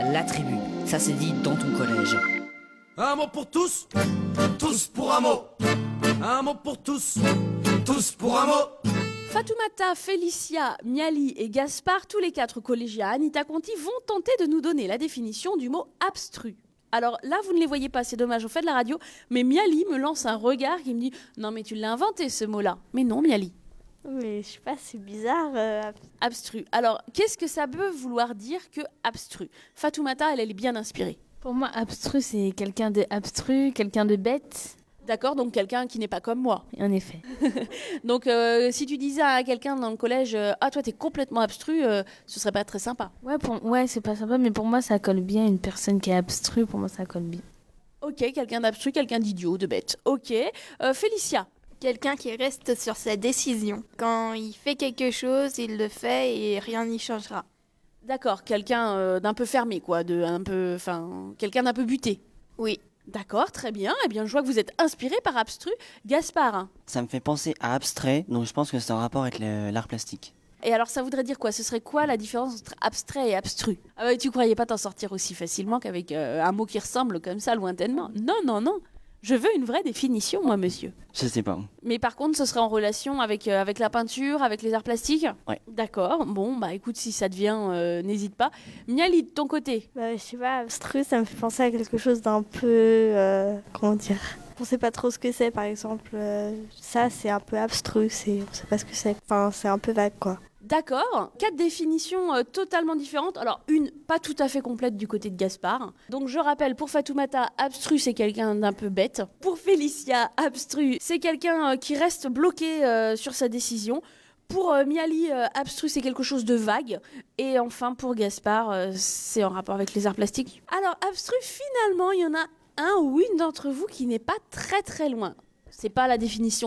la tribu. Ça c'est dit dans ton collège. Un mot pour tous, tous pour un mot. Un mot pour tous, tous pour un mot. Fatoumata, Félicia, Miali et Gaspard, tous les 4 collégiens à Anita Conti, vont tenter de nous donner la définition du mot abstru. Alors là, vous ne les voyez pas, c'est dommage, on fait de la radio, mais Miali me lance un regard qui me dit « Non mais tu l'as inventé ce mot-là ». Mais non, Miali. Mais je sais pas, c'est bizarre. Abstru. Alors, qu'est-ce que ça peut vouloir dire que abstru ? Fatoumata, elle est bien inspirée. Pour moi, abstru, c'est quelqu'un de abstru, quelqu'un de bête. D'accord, donc quelqu'un qui n'est pas comme moi. En effet. Donc, si tu disais à quelqu'un dans le collège « Ah, toi, t'es complètement abstru », ce serait pas très sympa. Ouais, c'est pas sympa, mais pour moi, ça colle bien. Une personne qui est abstru, pour moi, ça colle bien. Ok, quelqu'un d'abstru, quelqu'un d'idiot, de bête. Ok. Félicia. Quelqu'un qui reste sur sa décision. Quand il fait quelque chose, il le fait et rien n'y changera. D'accord, quelqu'un d'un peu fermé, quoi, quelqu'un d'un peu buté. Oui. D'accord, très bien. Eh bien, je vois que vous êtes inspiré par abstru. Gaspard. Ça me fait penser à abstrait, donc je pense que c'est en rapport avec l'art plastique. Et alors, ça voudrait dire quoi ? Ce serait quoi la différence entre abstrait et abstru ? Ah ouais, tu croyais pas t'en sortir aussi facilement qu'avec un mot qui ressemble comme ça lointainement ? Non. Je veux une vraie définition, moi, monsieur. Je sais pas. Mais par contre, ce serait en relation avec la peinture, avec les arts plastiques ? Ouais. D'accord. Bon, bah écoute, si ça devient, n'hésite pas. Miali, de ton côté ? Je sais pas, abstru, ça me fait penser à quelque chose d'un peu... comment dire ? On sait pas trop ce que c'est, par exemple. Ça, c'est un peu abstru, on sait pas ce que c'est. Enfin, c'est un peu vague, quoi. D'accord, 4 définitions totalement différentes. Alors, une pas tout à fait complète du côté de Gaspard. Donc, je rappelle, pour Fatoumata, abstru, c'est quelqu'un d'un peu bête. Pour Félicia, abstru, c'est quelqu'un qui reste bloqué sur sa décision. Pour Miali, abstru, c'est quelque chose de vague. Et enfin, pour Gaspard, c'est en rapport avec les arts plastiques. Alors, abstru, finalement, il y en a un ou une d'entre vous qui n'est pas très très loin. C'est pas la définition